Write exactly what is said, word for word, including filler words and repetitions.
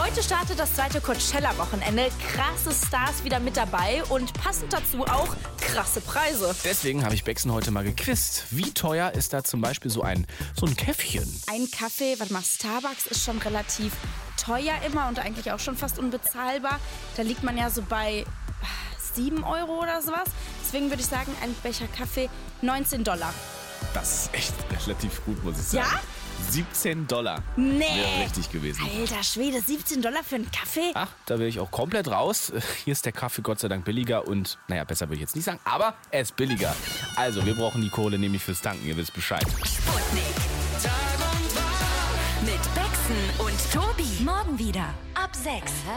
Heute startet das zweite Coachella-Wochenende. Krasse Stars wieder mit dabei und passend dazu auch krasse Preise. Deswegen habe ich Bexen heute mal gequizt. Wie teuer ist da zum Beispiel so ein, so ein Käffchen? Ein Kaffee, warte mal, Starbucks ist schon relativ teuer immer und eigentlich auch schon fast unbezahlbar. Da liegt man ja so bei sieben Euro oder sowas. Deswegen würde ich sagen, ein Becher Kaffee neunzehn Dollar. Das ist echt relativ gut, muss ich sagen. Ja? siebzehn Dollar Nee. wäre richtig gewesen. Alter Schwede, siebzehn Dollar für einen Kaffee? Ach, da wäre ich auch komplett raus. Hier ist der Kaffee Gott sei Dank billiger und, naja, besser würde ich jetzt nicht sagen, aber er ist billiger. Also, wir brauchen die Kohle nämlich fürs Tanken, ihr wisst Bescheid. Sputnik. Tag und Wach. Mit Bexen und Tobi. Morgen wieder ab sechs.